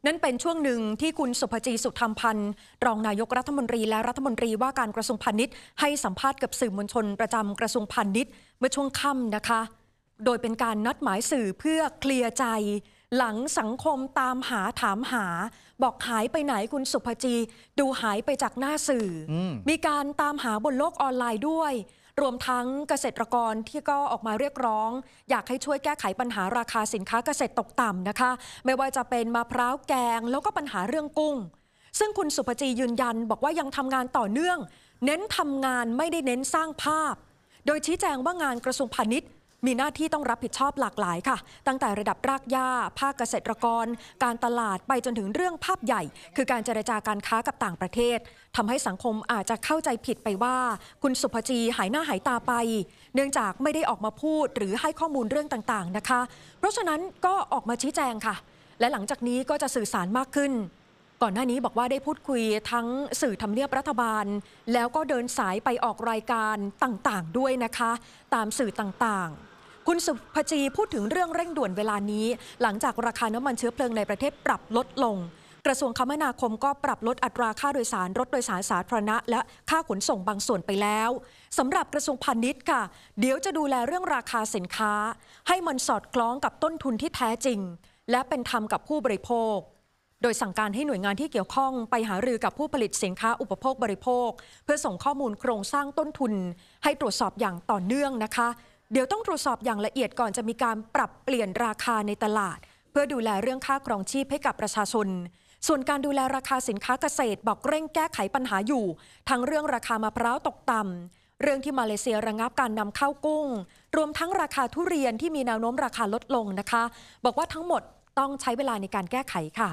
นั่นเป็นช่วงหนึ่งที่คุณสุภจี สุธรรมพันธ์รองนายกรัฐมนตรีและรัฐมนตรีว่าการกระทรวงพาณิชย์ให้สัมภาษณ์กับสื่อมวลชนประจำกระทรวงพาณิชย์เมื่อช่วงค่ำนะคะโดยเป็นการนัดหมายสื่อเพื่อเคลียร์ใจหลังสังคมตามหาถามหาบอกหายไปไหนคุณสุภจีดูหายไปจากหน้าสื่อมีการตามหาบนโลกออนไลน์ด้วยรวมทั้งเกษตรกรที่ก็ออกมาเรียกร้องอยากให้ช่วยแก้ไขปัญหาราคาสินค้าเกษตรตกต่ำนะคะไม่ว่าจะเป็นมะพร้าวแกงแล้วก็ปัญหาเรื่องกุ้งซึ่งคุณสุภจียืนยันบอกว่ายังทำงานต่อเนื่องเน้นทำงานไม่ได้เน้นสร้างภาพโดยชี้แจงว่างานกระทรวงพาณิชย์มีหน้าที่ต้องรับผิดชอบหลากหลายค่ะตั้งแต่ระดับรากหญ้าภาคเกษตรกรการตลาดไปจนถึงเรื่องภาพใหญ่คือการเจรจาการค้ากับต่างประเทศทำให้สังคมอาจจะเข้าใจผิดไปว่าคุณสุภจีหายหน้าหายตาไปเนื่องจากไม่ได้ออกมาพูดหรือให้ข้อมูลเรื่องต่างๆนะคะเพราะฉะนั้นก็ออกมาชี้แจงค่ะและหลังจากนี้ก็จะสื่อสารมากขึ้นก่อนหน้านี้บอกว่าได้พูดคุยทั้งสื่อทำเนียบรัฐบาลแล้วก็เดินสายไปออกรายการต่างๆด้วยนะคะตามสื่อต่างๆคุณสุภจีพูดถึงเรื่องเร่งด่วนเวลานี้หลังจากราคาน้ำมันเชื้อเพลิงในประเทศปรับลดลงกระทรวงคมนาคมก็ปรับลดอัตราค่าโดยสารรถโดยสารสาธารณะและค่าขนส่งบางส่วนไปแล้วสำหรับกระทรวงพาณิชย์ค่ะเดี๋ยวจะดูแลเรื่องราคาสินค้าให้มันสอดคล้องกับต้นทุนที่แท้จริงและเป็นธรรมกับผู้บริโภคโดยสั่งการให้หน่วยงานที่เกี่ยวข้องไปหารือกับผู้ผลิตสินค้าอุปโภคบริโภคเพื่อส่งข้อมูลโครงสร้างต้นทุนให้ตรวจสอบอย่างต่อเนื่องนะคะเดี๋ยวต้องตรวจสอบอย่างละเอียดก่อนจะมีการปรับเปลี่ยนราคาในตลาดเพื่อดูแลเรื่องค่าครองชีพให้กับประชาชนส่วนการดูแลราคาสินค้าเกษตรบอกเร่งแก้ไขปัญหาอยู่ทั้งเรื่องราคามะพร้าวตกต่ำเรื่องที่มาเลเซียระงับการนำเข้ากุ้งรวมทั้งราคาทุเรียนที่มีแนวโน้มราคาลดลงนะคะบอกว่าทั้งหมดต้องใช้เวลาในการแก้ไขค่ะ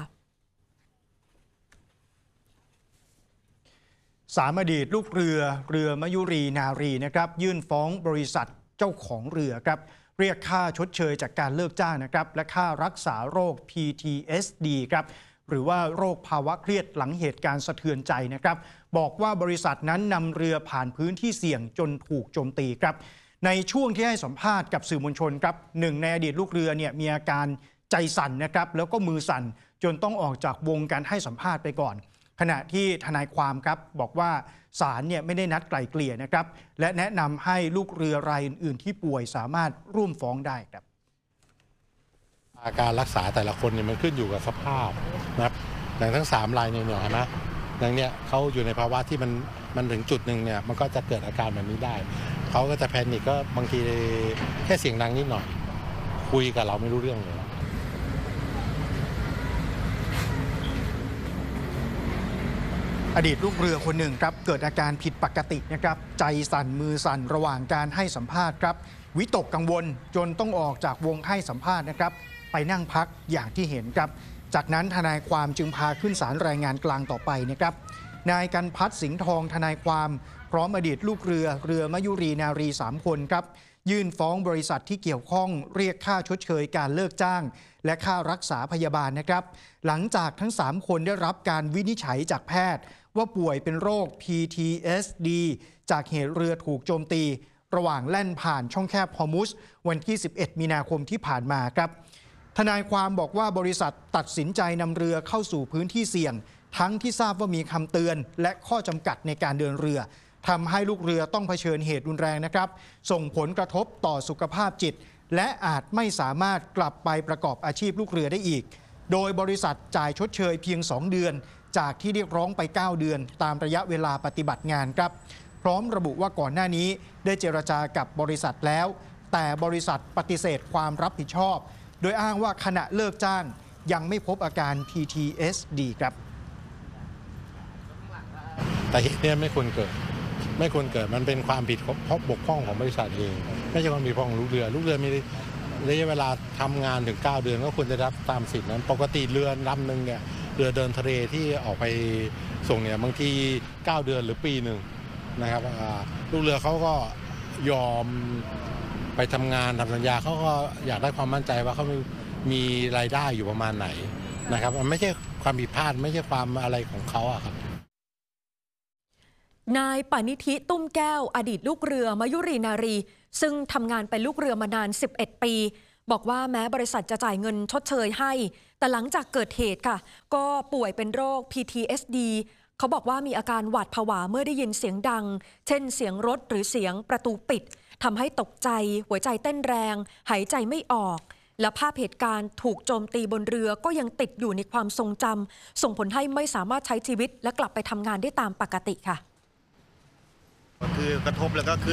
3 อดีตลูกเรือมยุรีนารีนะครับยื่นฟ้องบริษัทเจ้าของเรือครับเรียกค่าชดเชยจากการเลิกจ้างนะครับและค่ารักษาโรค PTSD ครับหรือว่าโรคภาวะเครียดหลังเหตุการณ์สะเทือนใจนะครับบอกว่าบริษัทนั้นนำเรือผ่านพื้นที่เสี่ยงจนถูกโจมตีครับในช่วงที่ให้สัมภาษณ์กับสื่อมวลชนครับหนึ่งในอดีตลูกเรือเนี่ยมีอาการใจสั่นนะครับแล้วก็มือสั่นจนต้องออกจากวงการให้สัมภาษณ์ไปก่อนขณะที่ทนายความครับบอกว่าศาลเนี่ยไม่ได้นัดไกล่เกลี่ยนะครับและแนะนำให้ลูกเรือรายอื่นๆที่ป่วยสามารถร่วมฟ้องได้ครับอาการรักษาแต่ละคนเนี่ยมันขึ้นอยู่กับสภาพนะครับอย่างทั้ง3 รายเนี่ยนะอย่างเนี้ยเขาอยู่ในภาวะที่มันถึงจุดหนึ่งเนี่ยมันก็จะเกิดอาการแบบนี้ได้เขาก็จะแพนิคก็บางทีแค่เสียงดังนิดหน่อยคุยกับเราไม่รู้เรื่องเลยอดีตลูกเรือคนหนึ่งครับเกิดอาการผิดปกตินะครับใจสั่นมือสั่นระหว่างการให้สัมภาษณ์ครับวิตกกังวลจนต้องออกจากวงให้สัมภาษณ์นะครับไปนั่งพักอย่างที่เห็นครับจากนั้นทนายความจึงพาขึ้นศาลแรงงานกลางต่อไปนะครับนายกันพัฒน์สิงห์ทองทนายความพร้อมอดีตลูกเรือมยุรีนารี3 คนครับยื่นฟ้องบริษัทที่เกี่ยวข้องเรียกค่าชดเชยการเลิกจ้างและค่ารักษาพยาบาลนะครับหลังจากทั้ง3 คนได้รับการวินิจฉัยจากแพทย์ว่าป่วยเป็นโรค PTSD จากเหตุเรือถูกโจมตีระหว่างแล่นผ่านช่องแคบฮอร์มุซวันที่11 มีนาคมที่ผ่านมาครับทนายความบอกว่าบริษัทตัดสินใจนำเรือเข้าสู่พื้นที่เสี่ยงทั้งที่ทราบว่ามีคำเตือนและข้อจำกัดในการเดินเรือทำให้ลูกเรือต้องเผชิญเหตุรุนแรงนะครับส่งผลกระทบต่อสุขภาพจิตและอาจไม่สามารถกลับไปประกอบอาชีพลูกเรือได้อีกโดยบริษัทจ่ายชดเชยเพียง2 เดือนจากที่เรียกร้องไป9 เดือนตามระยะเวลาปฏิบัติงานครับพร้อมระบุว่าก่อนหน้านี้ได้เจรจากับบริษัทแล้วแต่บริษัทปฏิเสธความรับผิดชอบโดยอ้างว่าขณะเลิกจ้างยังไม่พบอาการ PTSD ครับแต่เหตุนี้ไม่ควรเกิดมันเป็นความผิดเพราะบกพร่องของบริษัทเองไม่ใช่ความผิดของลูกเรือมีระยะเวลาทำงานถึง9 เดือนก็ควรจะรับตามสิทธินั้นปกติเรือลำหนึ่งเนี่ยเรือเดินทะเลที่ออกไปส่งเนี่ยบางที9 เดือนหรือปีหนึ่งนะครับลูกเรือเขาก็ยอมไปทำงานทำสัญญาเขาก็อยากได้ความมั่นใจว่าเขามีรายได้อยู่ประมาณไหนนะครับมันไม่ใช่ความผิดพลาดไม่ใช่ความอะไรของเขาอะครับนายปณิธิตุ้มแก้วอดีตลูกเรือมยุรีนารีซึ่งทำงานเป็นลูกเรือมานาน11 ปีบอกว่าแม้บริษัทจะจ่ายเงินชดเชยให้แต่หลังจากเกิดเหตุค่ะก็ป่วยเป็นโรค PTSD เขาบอกว่ามีอาการหวาดผวาเมื่อได้ยินเสียงดังเช่นเสียงรถหรือเสียงประตูปิดทำให้ตกใจหัวใจเต้นแรงหายใจไม่ออกและภาพเหตุการณ์ถูกโจมตีบนเรือก็ยังติดอยู่ในความทรงจำส่งผลให้ไม่สามารถใช้ชีวิตและกลับไปทำงานได้ตามปกติค่ะคือกระทบแล้วก็คือ